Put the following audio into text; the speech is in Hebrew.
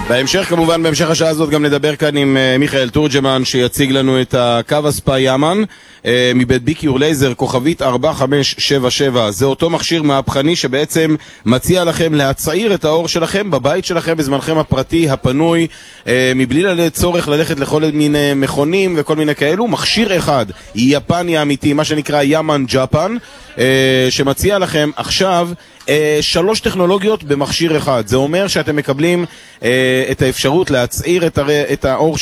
בהמשך כמובן, בהמשך השעה הזאת גם נדבר כאן עם מיכאל תורג'מן שיציג לנו את הקו הספא ימן מבית ביקיור לייזר כוכבית 4577. זה אותו מכשיר מהפכני שבעצם מציע לכם להצעיר את האור שלכם בבית שלכם בזמנכם הפרטי הפנוי, מבלי צורך ללכת לכל מיני מכונים וכל מיני כאלו. מכשיר אחד יפני אמיתי, מה שנקרא ימן ג'פן, שמציע לכם עכשיו 3 טכנולוגיות במכשיר אחד. זה אומר שאתם מקבלים את האפשרות להצעיר את האור